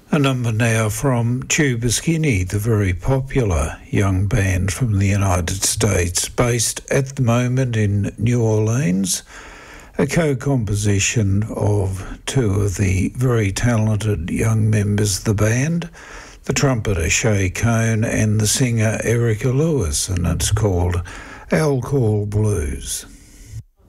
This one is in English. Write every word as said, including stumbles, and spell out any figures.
A number now from Tuba Skinny, the very popular young band from the United States, based at the moment in New Orleans. A co-composition of two of the very talented young members of the band, the trumpeter Shay Cone and the singer Erica Lewis, and it's called Alcohol Blues.